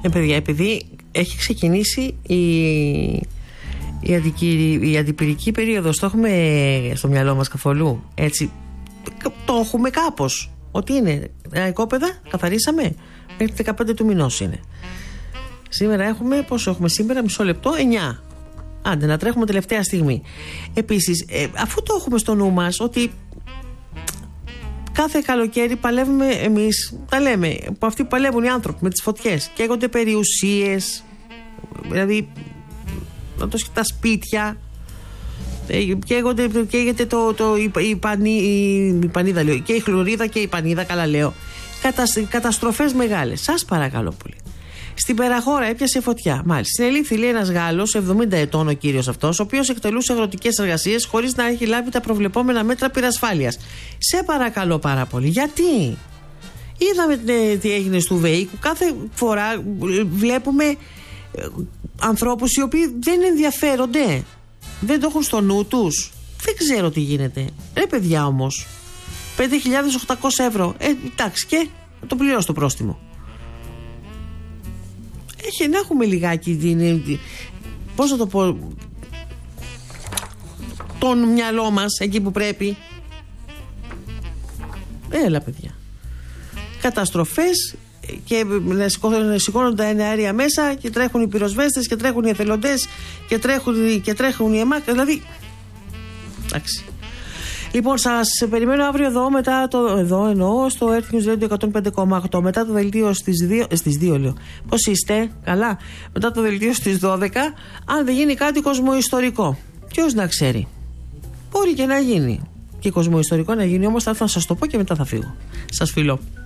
Παιδιά, επειδή έχει ξεκινήσει η αντιπυρική περίοδος, το έχουμε στο μυαλό μας καθόλου? Έτσι, το έχουμε κάπως. Ότι είναι οικόπεδα, καθαρίσαμε. Μέχρι 15 του μηνός είναι. Σήμερα έχουμε, πόσο έχουμε σήμερα, μισό λεπτό, 9. Άντε να τρέχουμε τελευταία στιγμή. Επίσης, αφού το έχουμε στο νου μας ότι κάθε καλοκαίρι παλεύουμε εμείς, τα λέμε, που αυτοί που παλεύουν οι άνθρωποι με τις φωτιές, καίγονται περιουσίες, δηλαδή τα σπίτια, καίγεται η πανίδα, λέω, και η χλωρίδα και η πανίδα, καλά λέω. Καταστροφές μεγάλες. Σας παρακαλώ πολύ. Στην Περαχώρα έπιασε φωτιά. Μάλιστα. Συνελήφθη, λέει, ένας Γάλλος, 70 ετών ο κύριος αυτός, ο οποίος εκτελούσε αγροτικές εργασίες χωρίς να έχει λάβει τα προβλεπόμενα μέτρα πυρασφάλειας. Σε παρακαλώ πάρα πολύ. Γιατί? Είδαμε τι έγινε στο Βεϊκού. Κάθε φορά βλέπουμε ανθρώπους οι οποίοι δεν ενδιαφέρονται. Δεν το έχουν στο νου τους. Δεν ξέρω τι γίνεται. Ρε παιδιά όμως. 5.800 ευρώ. Εντάξει, και το πληρώσω το πρόστιμο. Έχει να έχουμε λιγάκι πώς να το πω, τον μυαλό μας εκεί που πρέπει. Έλα παιδιά. Καταστροφές και σηκώνονται τα εναέρια μέσα και τρέχουν οι πυροσβέστες και τρέχουν οι εθελοντές και τρέχουν οι ΕΜΑΚ. Δηλαδή, εντάξει. Λοιπόν, σας περιμένω αύριο εδώ μετά εδώ εννοώ στο Earth News Radio 105,8 μετά το δελτίο στις 2 λέω. Πώς είστε? Καλά? Μετά το δελτίο στις 12, αν δεν γίνει κάτι κοσμοϊστορικό. Ποιος να ξέρει? Μπορεί και να γίνει. Και κοσμοϊστορικό να γίνει, όμως θα έρθω να σας το πω και μετά θα φύγω. Σας φιλώ.